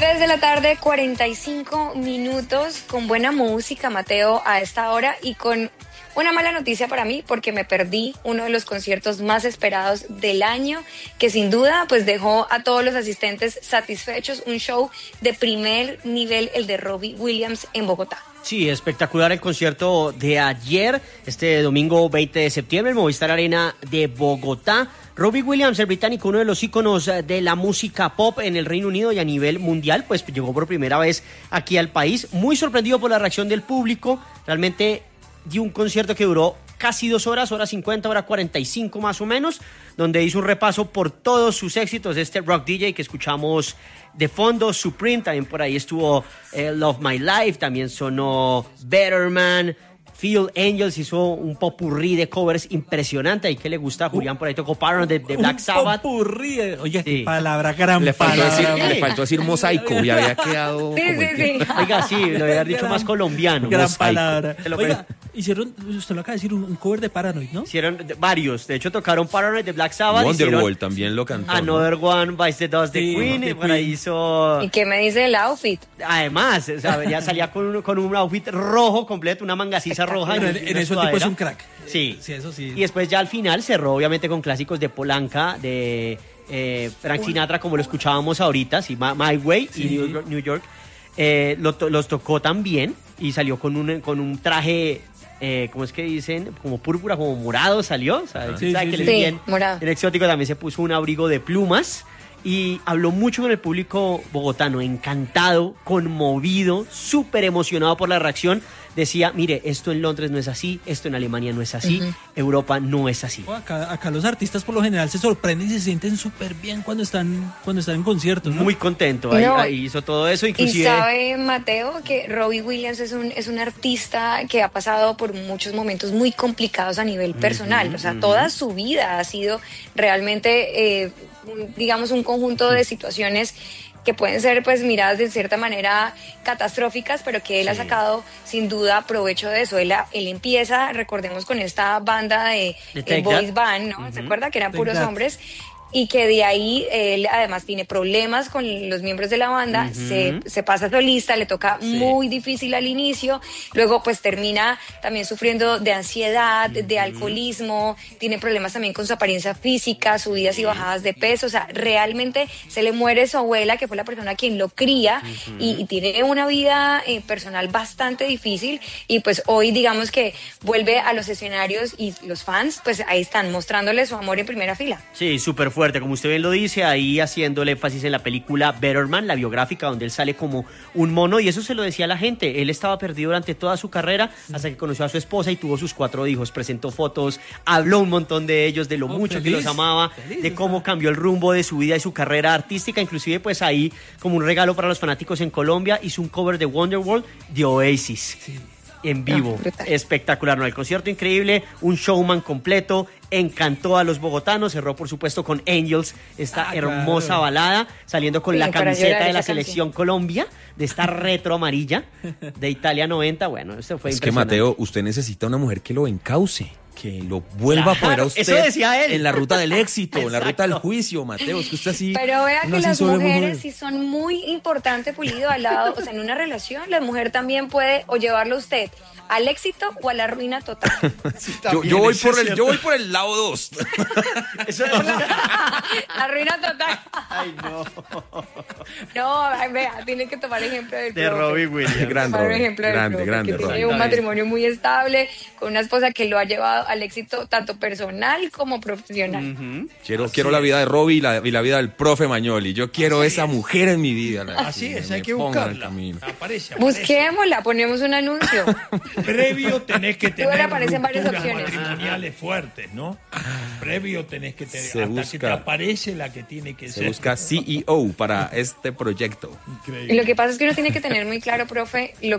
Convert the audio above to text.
3 de la tarde, 45 minutos, con buena música, Mateo, a esta hora, y con una mala noticia para mí, porque me perdí uno de los conciertos más esperados del año, que sin duda pues dejó a todos los asistentes satisfechos. Un show de primer nivel, el de Robbie Williams en Bogotá. Sí, espectacular el concierto de ayer, este domingo 20 de septiembre, en Movistar Arena de Bogotá. Robbie Williams, el británico, uno de los íconos de la música pop en el Reino Unido y a nivel mundial, pues llegó por primera vez aquí al país, muy sorprendido por la reacción del público. Realmente dio un concierto que duró casi 2 horas, hora 50, hora 45 más o menos, donde hizo un repaso por todos sus éxitos de este rock DJ que escuchamos de fondo. Supreme, también por ahí estuvo Love My Life, también sonó Better Man, Phil Angels, hizo un popurrí de covers impresionante. ¿Y qué le gusta a Julián? Por ahí tocó Paranoid de Black Sabbath. Popurrí, oye, sí. Palabra, gran le faltó palabra. Le faltó decir mosaico y había quedado... Sí. Oiga, sí, lo había dicho más colombiano. Gran Mosaico. palabra. Oiga, hicieron, usted lo acaba de decir, un cover de Paranoid, ¿no? Hicieron varios. De hecho, tocaron Paranoid de Black Sabbath. Wonderwall también lo cantó. Another One Bites the Dust de Queen. Y por ahí hizo... ¿Y qué me dice el outfit? Además, o sea, ya salía con un outfit rojo completo, una mangacisa roja. Pero en eso el tipo es un crack. Sí. Sí, eso sí. Y después ya al final cerró obviamente con clásicos de Polanca, de Frank Sinatra, como lo escuchábamos ahorita, sí, My Way, sí. Y New York. Los tocó también y salió con un traje, ¿cómo es que dicen? Como púrpura, como morado salió. ¿Sabes? Morado. El exótico también se puso un abrigo de plumas. Y habló mucho con el público bogotano, encantado, conmovido, súper emocionado por la reacción. Decía, mire, esto en Londres no es así, esto en Alemania no es así, Europa no es así. Acá los artistas por lo general se sorprenden y se sienten súper bien cuando están en conciertos, ¿no? Muy contento, ahí hizo todo eso. Inclusive... Y sabe, Mateo, que Robbie Williams es un artista que ha pasado por muchos momentos muy complicados a nivel personal. O sea, toda su vida ha sido realmente... digamos, un conjunto de situaciones que pueden ser pues miradas de cierta manera catastróficas, pero que él ha sacado sin duda provecho de eso. Él empieza, recordemos, con esta banda de boys band, ¿no? ¿Se acuerda? Que eran puros hombres. Y que de ahí él además tiene problemas con los miembros de la banda, se pasa solista, le toca muy difícil al inicio, luego pues termina también sufriendo de ansiedad, de alcoholismo, tiene problemas también con su apariencia física, subidas y bajadas de peso. O sea, realmente se le muere su abuela, que fue la persona quien lo cría, y tiene una vida personal bastante difícil, y pues hoy digamos que vuelve a los escenarios y los fans pues ahí están mostrándole su amor en primera fila. Sí, súper fuerte, como usted bien lo dice, ahí haciéndole énfasis en la película Better Man, la biográfica, donde él sale como un mono, y eso se lo decía a la gente. Él estaba perdido durante toda su carrera hasta que conoció a su esposa y tuvo sus 4 hijos, presentó fotos, habló un montón de ellos, de lo mucho que los amaba, de cómo cambió el rumbo de su vida y su carrera artística. Inclusive pues ahí, como un regalo para los fanáticos en Colombia, hizo un cover de Wonderwall de Oasis. En vivo, espectacular, ¿no? El concierto increíble, un showman completo, encantó a los bogotanos, cerró por supuesto con Angels, esta hermosa balada, saliendo con la camiseta de la selección Colombia, de esta retro amarilla de Italia 90, bueno, esto fue impresionante. Es que Mateo, usted necesita una mujer que lo encauce, que lo vuelva a poner a usted eso decía él. En la ruta del éxito, en la ruta del juicio, Mateo, es que usted así... Pero vea que las mujeres sí son muy importantes, Pulido, al lado, o sea, en una relación la mujer también puede o llevarlo a usted al éxito o a la ruina total. Sí, yo voy por el lado 2. La ruina total. Ay, no. No, vea, tiene que tomar ejemplo de Robbie Williams. Grande, que tiene un matrimonio muy estable, con una esposa que lo ha llevado al éxito tanto personal como profesional. Quiero la vida de Robbie y la vida del profe Mañoli. Yo quiero esa mujer en mi vida. Así es, hay que buscarla. Aparece. Busquémosla, ponemos un anuncio. Previo tenés que tener aparecen varias opciones matrimoniales fuertes, ¿no? Previo tenés que tener, que te aparece la que tiene que ser. Se busca CEO para este proyecto. Increíble. Lo que pasa es que uno tiene que tener muy claro, profe, lo